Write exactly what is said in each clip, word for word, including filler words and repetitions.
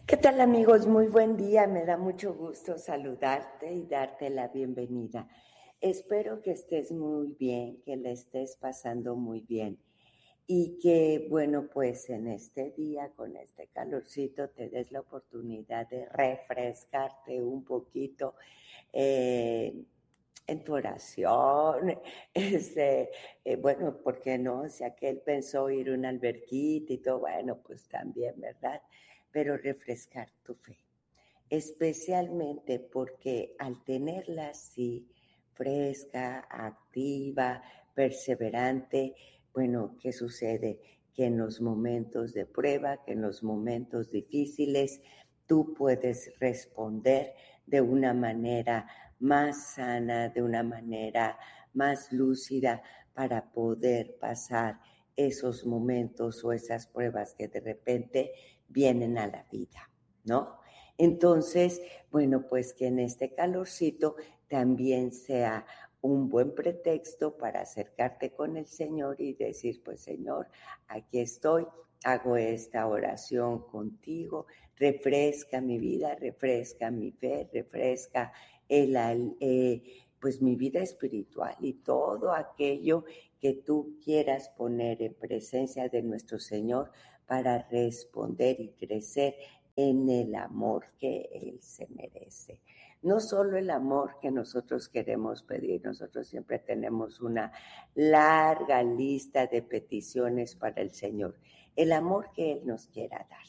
¿Qué tal, amigos? Muy buen día. Me da mucho gusto saludarte y darte la bienvenida. Espero que estés muy bien, que le estés pasando muy bien y que, bueno, pues en este día con este calorcito te des la oportunidad de refrescarte un poquito eh, en tu oración. Este, eh, bueno, ¿por qué no? Si aquel pensó ir a una alberquita y todo, bueno, pues también, ¿verdad? Pero refrescar tu fe, especialmente porque al tenerla así, fresca, activa, perseverante, bueno, ¿qué sucede? Que en los momentos de prueba, que en los momentos difíciles, tú puedes responder de una manera más sana, de una manera más lúcida para poder pasar esos momentos o esas pruebas que de repente vienen a la vida, ¿no? Entonces, bueno, pues que en este calorcito también sea un buen pretexto para acercarte con el Señor y decir, pues Señor, aquí estoy, hago esta oración contigo, refresca mi vida, refresca mi fe, refresca el, eh, pues mi vida espiritual y todo aquello que tú quieras poner en presencia de nuestro Señor para responder y crecer en el amor que Él se merece. No solo el amor que nosotros queremos pedir, nosotros siempre tenemos una larga lista de peticiones para el Señor, el amor que Él nos quiera dar.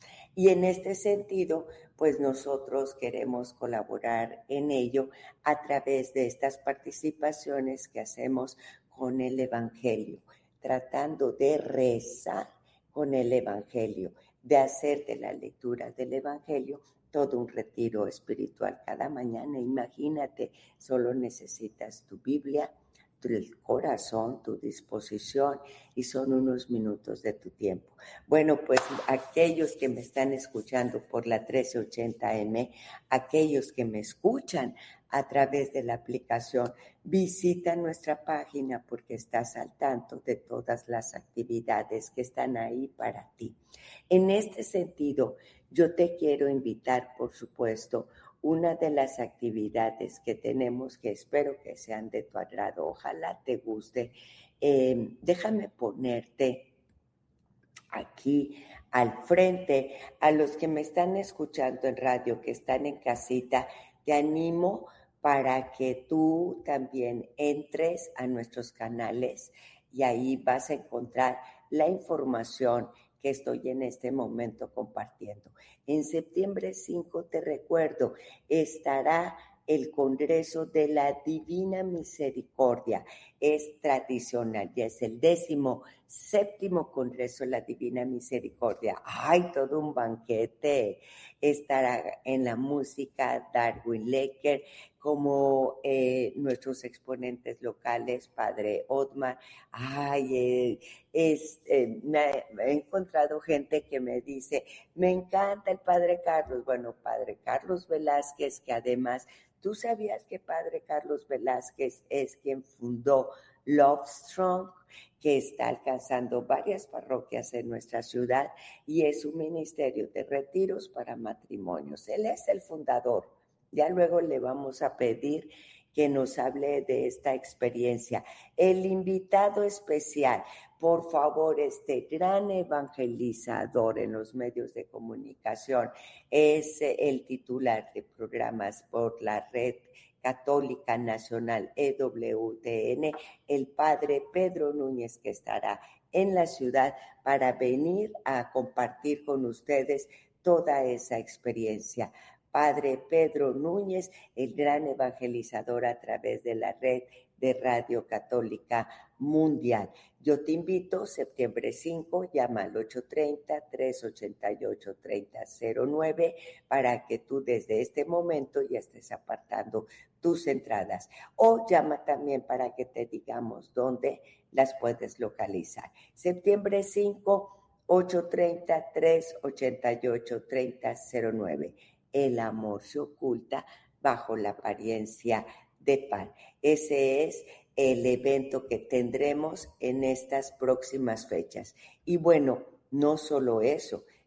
Y en este sentido, pues nosotros queremos colaborar en ello a través de estas participaciones que hacemos con el Evangelio, tratando de rezar con el Evangelio, de hacer de la lectura del Evangelio todo un retiro espiritual cada mañana. Imagínate, solo necesitas tu Biblia, el corazón, tu disposición, y son unos minutos de tu tiempo. Bueno, pues aquellos que me están escuchando por la trece ochenta eme, aquellos que me escuchan a través de la aplicación, visita nuestra página porque estás al tanto de todas las actividades que están ahí para ti. En este sentido, yo te quiero invitar, por supuesto, una de las actividades que tenemos, que espero que sean de tu agrado, ojalá te guste. Eh, déjame ponerte aquí al frente. A los que me están escuchando en radio, que están en casita, te animo para que tú también entres a nuestros canales y ahí vas a encontrar la información que estoy en este momento compartiendo. En septiembre cinco, te recuerdo, estará el Congreso de la Divina Misericordia. Es tradicional, ya es el décimo séptimo Congreso de la Divina Misericordia. ¡Ay, todo un banquete! Estará en la música Darwin Lecker, como eh, nuestros exponentes locales, Padre Otmar. Ay, eh, es, eh, me, me he encontrado gente que me dice, me encanta el Padre Carlos. Bueno, Padre Carlos Velázquez, que además, ¿tú sabías que Padre Carlos Velázquez es quien fundó Love Strong, que está alcanzando varias parroquias en nuestra ciudad y es un ministerio de retiros para matrimonios? Él es el fundador. Ya luego le vamos a pedir que nos hable de esta experiencia. El invitado especial, por favor, este gran evangelizador en los medios de comunicación, es el titular de programas por la Red Católica Nacional E W T N, el padre Pedro Núñez, que estará en la ciudad para venir a compartir con ustedes toda esa experiencia. Padre Pedro Núñez, el gran evangelizador a través de la red de Radio Católica Mundial. Yo te invito, septiembre cinco, llama al ocho treinta, tres ochenta y ocho, treinta cero nueve para que tú desde este momento ya estés apartando tus entradas. O llama también para que te digamos dónde las puedes localizar. Septiembre cinco, ocho treinta, tres ochenta y ocho, treinta cero nueve. El amor se oculta bajo la apariencia de pan. Ese es el evento que tendremos en estas próximas fechas. Y bueno, no solo eso,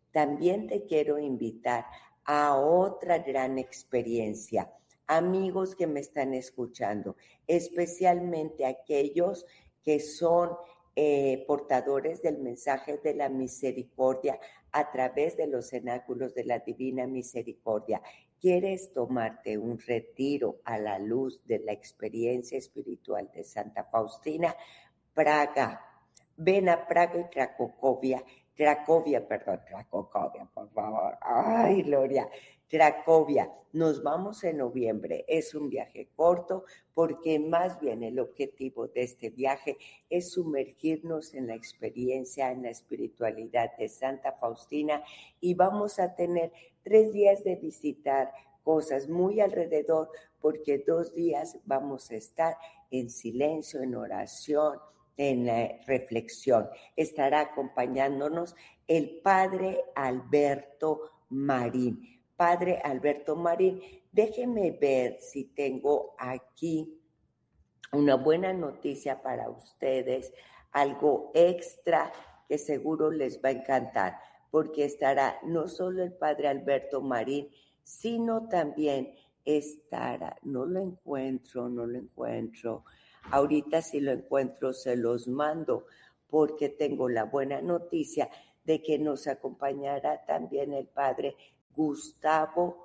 también te quiero invitar a otra gran experiencia. Amigos que me están escuchando, especialmente aquellos que son eh, portadores del mensaje de la misericordia a través de los cenáculos de la Divina Misericordia. ¿Quieres tomarte un retiro a la luz de la experiencia espiritual de Santa Faustina? Praga. Ven a Praga y Cracovia. Cracovia, perdón, Cracovia, por favor. Ay, Gloria. Cracovia. Nos vamos en noviembre. Es un viaje corto porque más bien el objetivo de este viaje es sumergirnos en la experiencia, en la espiritualidad de Santa Faustina, y vamos a tener tres días de visitar cosas muy alrededor, porque dos días vamos a estar en silencio, en oración, en eh, reflexión. Estará acompañándonos el Padre Alberto Marín. Padre Alberto Marín, déjenme ver si tengo aquí una buena noticia para ustedes, algo extra que seguro les va a encantar, porque estará no solo el Padre Alberto Marín, sino también estará, no lo encuentro, no lo encuentro, ahorita si lo encuentro se los mando, porque tengo la buena noticia de que nos acompañará también el Padre Gustavo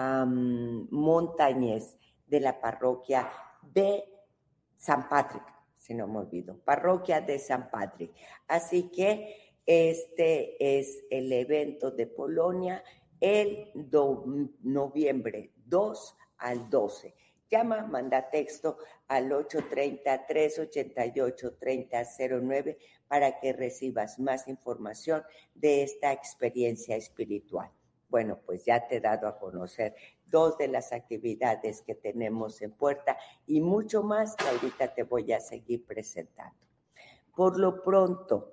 um, Montañez, de la parroquia de San Patrick, si no me olvido, parroquia de San Patrick. Así que este es el evento de Polonia, el do, noviembre dos al doce. Llama, manda texto al ocho tres cero, tres ocho ocho, tres cero cero nueve para que recibas más información de esta experiencia espiritual. Bueno, pues ya te he dado a conocer dos de las actividades que tenemos en puerta y mucho más que ahorita te voy a seguir presentando. Por lo pronto,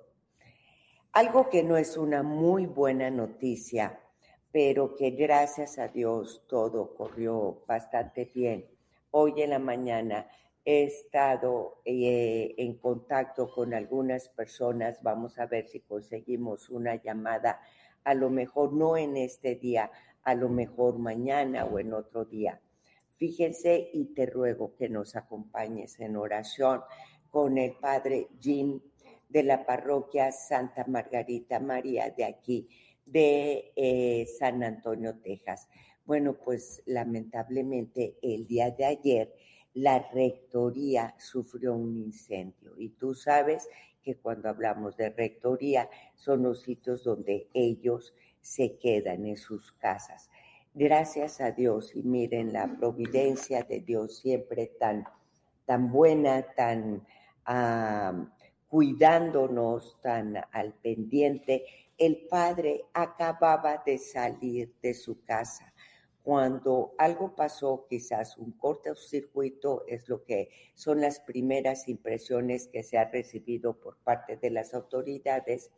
algo que no es una muy buena noticia, pero que gracias a Dios todo corrió bastante bien. Hoy en la mañana he estado eh, en contacto con algunas personas. Vamos a ver si conseguimos una llamada, a lo mejor no en este día, a lo mejor mañana o en otro día. Fíjense, y te ruego que nos acompañes en oración con el Padre Jim de la parroquia Santa Margarita María de aquí, de eh, San Antonio, Texas. Bueno, pues lamentablemente el día de ayer la rectoría sufrió un incendio y tú sabes que cuando hablamos de rectoría son los sitios donde ellos se quedan en sus casas. Gracias a Dios, y miren la providencia de Dios siempre tan, tan buena, tan uh, cuidándonos, tan al pendiente. El padre acababa de salir de su casa. Cuando algo pasó, quizás un cortocircuito, es lo que son las primeras impresiones que se ha recibido por parte de las autoridades,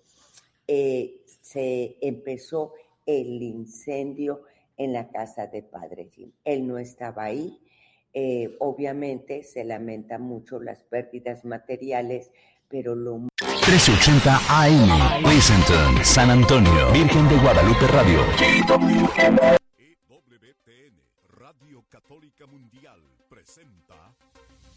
eh, se empezó el incendio en la casa de Padre Jim. Él no estaba ahí, eh, obviamente se lamenta mucho las pérdidas materiales, pero lo... trece ochenta A M, Pleasanton, San Antonio, Virgen de Guadalupe Radio. E W T N, Radio Católica Mundial, presenta